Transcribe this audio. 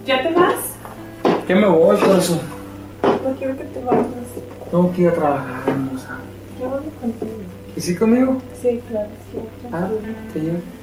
¿Ya te vas? ¿Qué me voy, corazón? No quiero que te vayas. Tengo que ir a trabajar, hermosa. Yo voy contigo. ¿Y sí conmigo? Sí, claro, sí. Ah, te llevo.